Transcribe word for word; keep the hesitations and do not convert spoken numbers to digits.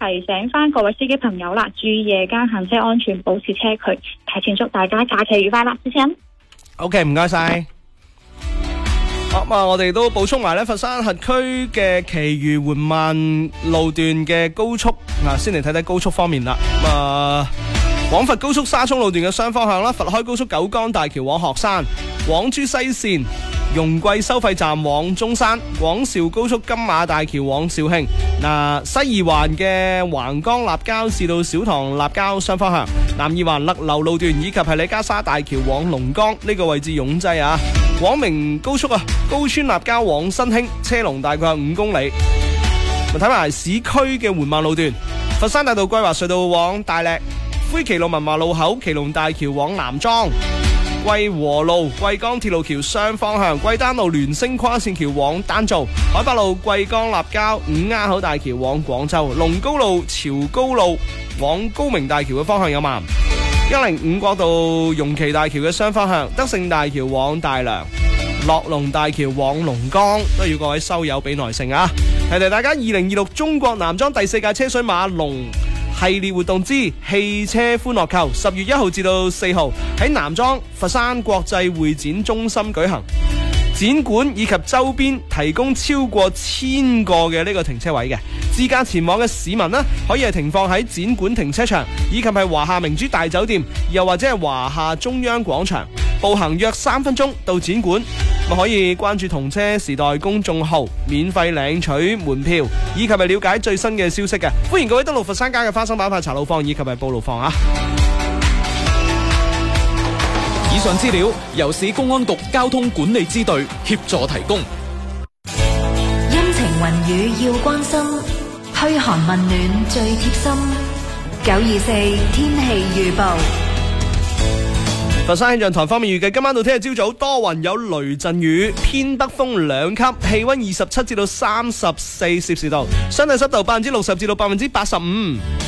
提醒翻各位司機朋友啦，注意夜間行車安全，保持車距。提前祝大家假期愉快啦，主持人。 OK， 唔該晒。好啊，我哋都補充埋咧佛山轄區嘅其餘緩慢路段嘅高速啊，先嚟睇睇高速方面啦。啊，廣佛高速沙涌路段嘅雙方向啦，佛開高速九江大橋往鶴山，廣珠西線容桂收費站往中山，廣肇高速金馬大橋往肇慶。嗱，西二環嘅橫江立交至到小塘立交雙方向，南二環勒流路段以及係李家沙大橋往龍崗呢個位置擁擠啊。廣明高速啊，高川立交往新興，車龍大概五公里。睇埋市區嘅緩慢路段，佛山大道桂華隧道往大瀝，灰旗路文華路口，祁龍大橋往南莊。貴和路貴江鐵路橋雙方向，貴丹路聯星跨線橋往丹灶，海北路貴江立交五丫口大橋往廣州，龍高路潮高路往高明大橋嘅方向有慢，一零五國道容旗大橋嘅雙方向，德勝大橋往大良，樂龍大橋往龍崗，都要各位收友俾耐性啊！提提大家，二零二六中國男裝第四屆車水馬龍系列活動之汽車歡樂購，十月一號至到四號喺南莊佛山國際會展中心舉行。展館以及周邊提供超過千個嘅呢個停車位嘅，自駕前往嘅市民呢，可以係停放喺展館停車場，以及係華夏明珠大酒店，又或者係華夏中央廣場，步行約三分鐘到展館。咁可以關注同車時代公眾號，免費領取門票，以及係了解最新嘅消息嘅。歡迎各位登錄佛山街嘅花生板塊茶路坊以及係報路坊啊！ 以上資料由市公安局交通管理支隊協助提供。 陰晴雲雨要關心，噓寒問暖最貼心。九二四天氣預報。 佛山氣象台方面預計今晚到聽日朝早多雲有雷陣雨，偏北風兩級，氣溫二十七至到三十四攝氏度，相對濕度百分之六十至到百分之八十五。